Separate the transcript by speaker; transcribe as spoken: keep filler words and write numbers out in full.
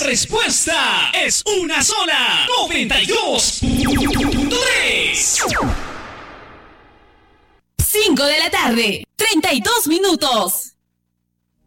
Speaker 1: respuesta es una sola. noventa y dos punto tres.
Speaker 2: cinco de la tarde, treinta y dos minutos.